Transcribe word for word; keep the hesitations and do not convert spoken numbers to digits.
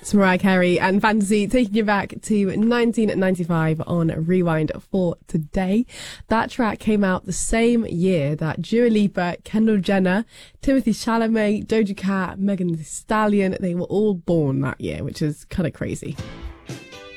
It's Mariah Carey and Fantasy, taking you back to nineteen ninety-five on Rewind for today. That track came out the same year that Dua Lipa, Kendall Jenner, Timothée Chalamet, Doja Cat, Megan Thee Stallion, they were all born that year, which is kind of crazy.